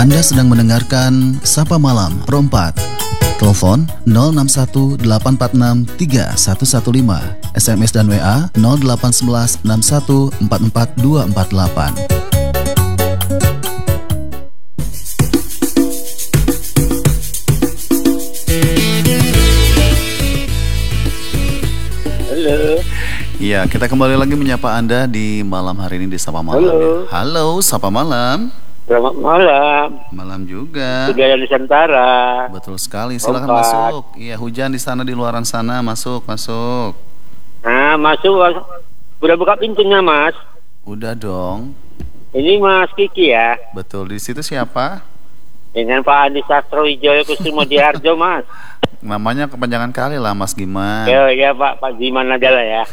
Anda sedang mendengarkan Sapa Malam Pro 4. Telepon 0618463115, SMS dan WA 08116144248. Halo. Ya, kita kembali lagi menyapa Anda di malam hari ini di Sapa Malam. Halo. Halo, Sapa Malam. Selamat malam. Malam juga. Budaya Nusantara. Betul sekali, silakan Kompak. masuk. Iya, hujan di sana, di luaran sana, masuk. Nah, masuk. Udah buka pintunya, Mas. Udah dong. Ini Mas Kiki ya. Betul, di situ siapa? Dengan Pak Andi Sastrowijoyo Kusumodiharjo, Mas. Namanya kepanjangan kali lah, Mas Giman. Ya Pak Jiman aja lah ya.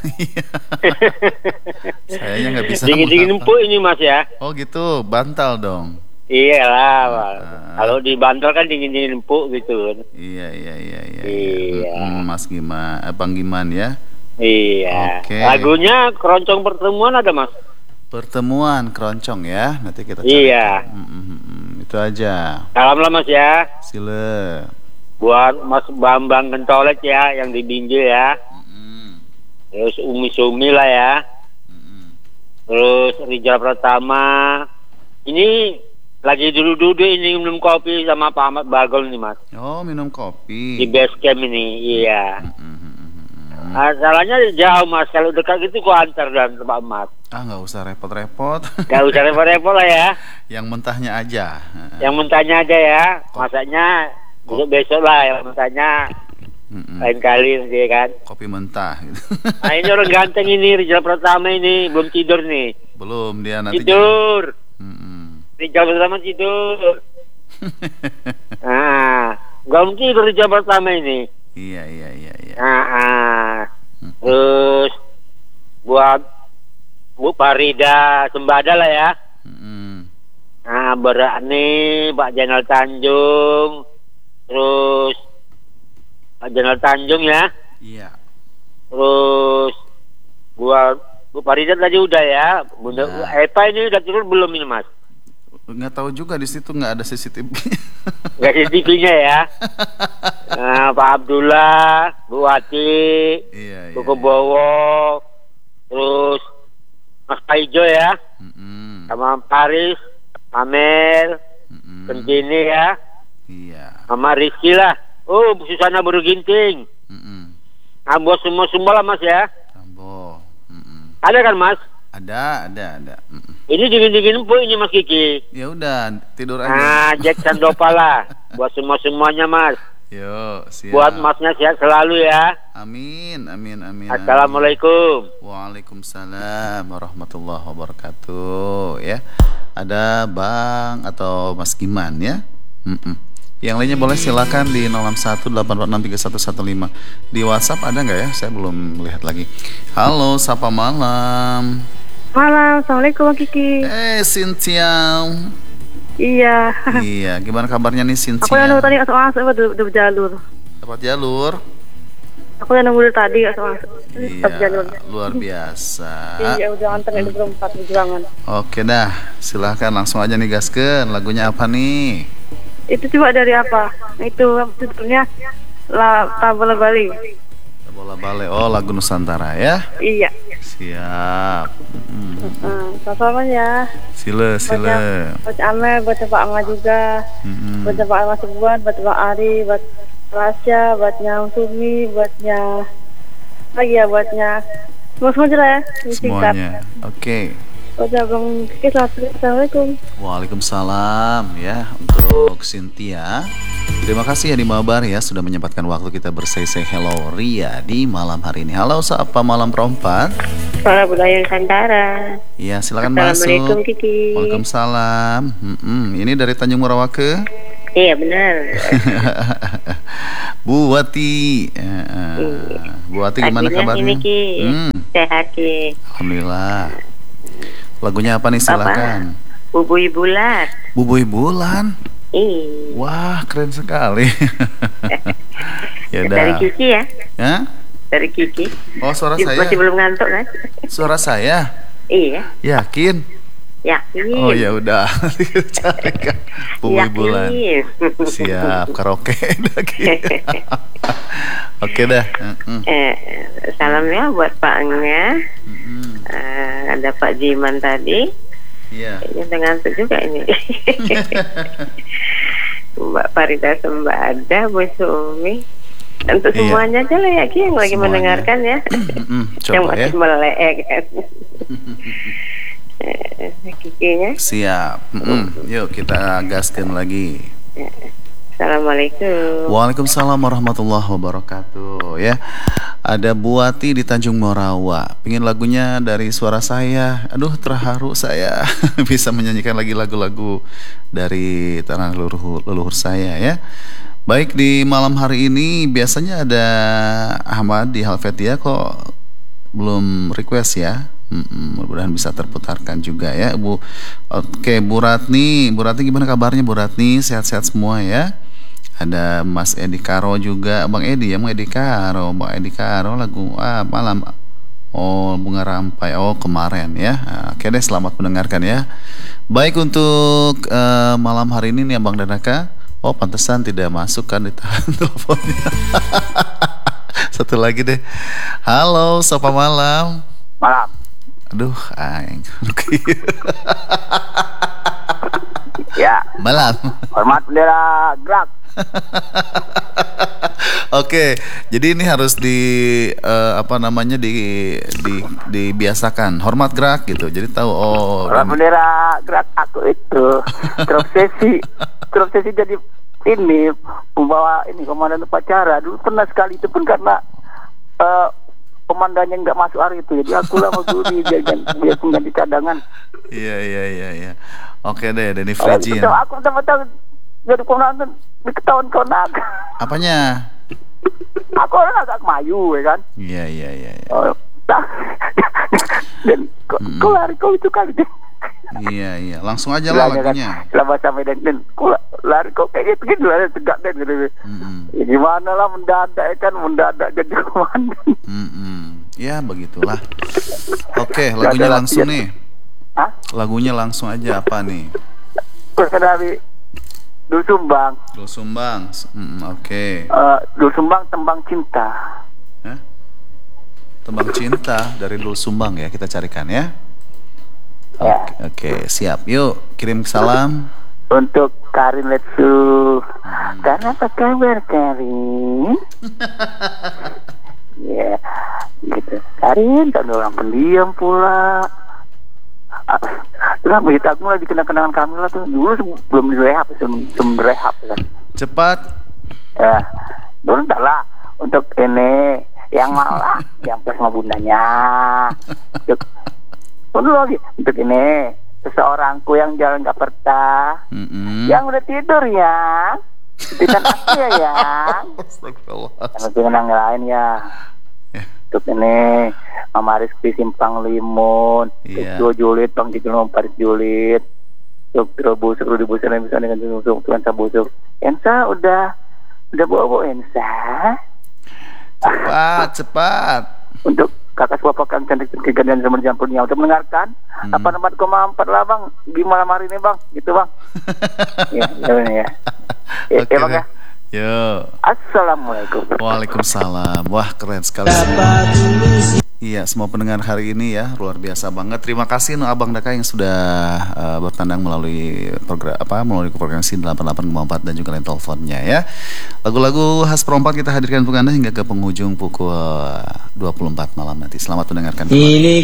Sayanya nggak bisa. Dingin-dingin empuk ini Mas ya. Oh gitu, bantal dong. Iyalah, Pak. Kalau di Bantul kan dingin-dingin empuk gitu. Iya. Iya. Mas Giman, Bang Giman ya. Iya. Oke. Lagunya Keroncong Pertemuan ada, Mas. Pertemuan keroncong ya. Nanti kita cari. Iya. Itu aja. Salam lah Mas ya. Sile. Buat Mas Bambang Kentolet ya, yang di Binjai ya. Terus Umi Sumi lah ya. Terus Rijal Pratama. Ini lagi duduk-duduk ini minum kopi sama Pak Ahmad Bagol nih Mas. Oh, minum kopi. Di base camp ini, iya. Salahnya jauh Mas, kalau dekat gitu gua antar dan Pak Ahmad. Nggak usah repot-repot. Gak usah repot-repot lah ya. Yang mentahnya aja. Yang mentahnya aja ya. Masaknya besok lah, yang mentahnya lain kali nanti kan. Kopi mentah gitu. Nah ini orang ganteng ini, Rijal Pratama ini belum tidur nih. Belum, dia nanti Tidur. Rijal Pratama tidur. Belum tidur Rijal Pratama ini. Iya. Terus buat Bu Farida Sembada lah ya. Berani Pak Jenal Tanjung. Terus Pak Jenal Tanjung ya. Iya. Terus buat Bu Farida tadi udah ya. Bunda Epa ini udah turun belum ini Mas? Nggak tahu juga, di situ nggak ada CCTV. Nggak CCTV-nya ya. Pak Abdullah, Bu Wati, Bu Kebowo, terus Mas Paijo ya, sama Paris, Amel, Kentini ya, sama Rizky lah. Oh, Bu Susana Buru Ginting. Buat semua lah Mas ya. Ada kan Mas? Ada. Ini dingin-dingin empuk ini Mas Kiki. Ya udah, tidur aja. Jack Sandopa lah. Buat semuanya Mas. Yo, siap. Buat Masnya sehat selalu ya. Amin. Assalamualaikum. Waalaikumsalam warahmatullahi wabarakatuh ya. Ada Bang atau Mas Giman ya. Yang lainnya boleh silakan di 0618463115. Di WhatsApp ada nggak ya? Saya belum lihat lagi. Halo, Sapa Malam. Malam, Assalamualaikum Kiki. Cynthia. Iya. Iya, gimana kabarnya nih Cynthia? Aku yang nunggu tadi nggak masuk, udah berjalur. Dapat jalur? Aku yang nunggu dari tadi nggak masuk. Iya, luar biasa. Iya, udah antar di 24 perjuangan. Oke dah, silahkan langsung aja nih gaskeun. Lagunya apa nih? Itu coba dari apa? Itu sebetulnya Tabola Bali. Bola Bale, oh lagu Nusantara ya? Iya. Siap. Sama ya. Sile. Buat Amel, buat Pak Ama juga. Buat Pak Ama Sebuan, buat Pak Ari, buat Rasya, buatnya Sumi, buatnya semua lah ya. Semuanya. Oke. Buat Abang Kiki, Assalamualaikum. Waalaikumsalam ya untuk Cynthia. Terima kasih ya di Mabar ya sudah menyempatkan waktu kita bersay hello Ria di malam hari ini. Halo, Sapa Malam Pro 4. Salam budaya Nusantara. Iya, silakan Assalamualaikum, masuk. Kiki. Waalaikumsalam. Ini dari Tanjung Morawake. Iya benar. Bu Wati. Bu Wati gimana kabarnya? Sehat Ki. Alhamdulillah. Lagunya apa nih, silakan. Bubui Bulan. Bubui Bulan. Iya. Wah, keren sekali. Ya Dari Kiki ya? Ya? Dari Kiki. Oh, suara saya. Masih belum ngantuk kan? Suara saya? Iya. Yakin? Yakin. Oh ya udah, carikan Bumi Bulan. Siap, karaoke lagi. Oke dah. Salamnya buat Pak Angga. Ada Pak Jiman tadi. Iya. Kayaknya udah ngantuk juga ini. Mbak Farida Sembada, Bu Sumi. Untuk semuanya aja lah ya Ki yang lagi mendengarkan ya. Yang masih melek kan. Kikinya. Siap. Yuk kita gaskan lagi. Assalamualaikum. Waalaikumsalam warahmatullahi wabarakatuh. Ya, ada Buati di Tanjung Morawa. Pingin lagunya dari suara saya. Aduh, terharu saya bisa menyanyikan lagi lagu-lagu dari tanah leluhur saya ya. Baik, di malam hari ini biasanya ada Ahmad di Helvetia, kok belum request ya. Mudah-mudahan bisa terputarkan juga ya Bu. Oke, Bu Ratni gimana kabarnya Bu Ratni? Sehat-sehat semua ya. Ada Mas Edi Karo juga, Bang Edi ya, Bang Edi Karo lagu malam. Oh, Bunga Rampai. Oh, kemarin ya. Oke deh, selamat mendengarkan ya. Baik, untuk malam hari ini nih Bang Danaka. Oh, pantesan tidak masuk kan di teleponnya. Satu lagi deh. Halo, sapa malam. Malam. Aduh, aing. Ya. Malam. Hormat bendera gerak. Oke, jadi ini harus dibiasakan. Hormat gerak gitu. Jadi tahu Hormat bendera gerak, aku itu terobsesi jadi ini membawa ini komandan upacara. Dulu pernah sekali, itu pun karena komandannya nggak masuk hari itu, jadi aku lama dulu dia pengganti cadangan. Iya. Oke deh, Denny Frigin. Aku tahu jadi komandan diketahuan konak. Apanya? Aku orang agak mayu ya kan. Iya. Dan kau lari kau itu kali deh. Iya. Langsung aja lah lagunya. Selama sampai dan kau lari kau kayak gitu lari tegak dan gitu. Ya, gimana lah mendadak jadi komandan. Ya begitulah. Oke, lagunya langsung nih. Hah? Lagunya langsung aja apa nih? Dari Dul Sumbang. Oke. Dul Sumbang Tembang Cinta. Tembang Cinta dari Dul Sumbang ya, kita carikan ya. Oke, siap. Yuk, kirim salam. Untuk Karin Letsu. Karena apa kabar Karin? Ya, gitu. Karin kan orang pendiam pula. Nah, berita aku lagi kenal-kenalan Kamila tuh dulu belum direhab kan. Cepat. Ya, dulu enggak lah. Untuk ini yang malah yang pas sama bundanya. Untuk lagi untuk ini seseorangku yang jalan gak pertah, yang udah tidur ya. Dengan aku ya. Astagfirullah. Dengan yang lain ya. Untuk ini Mama Rizky Simpang Limun, Dua Julid, Bang Dijulung Paris Julid, Untuk busuk yang bisa dengan busuk, Tuan Sabusuk. Ensa udah bawa Ensa. Cepat. Untuk kakak bapak Kang cantik kegantian sama Jampurnya untuk mendengarkan 84,4 lah Bang di malam hari ini Bang, gitu Bang. Ya. Oke Bang ya. Yo. Assalamualaikum. Waalaikumsalam. Wah, keren sekali. Iya, semua pendengar hari ini ya luar biasa banget. Terima kasih Abang Daka yang sudah bertandang melalui frekuensi 88,4 dan juga line teleponnya ya. Lagu-lagu khas perempat kita hadirkan untuk Anda hingga ke penghujung pukul 24 malam nanti. Selamat mendengarkan.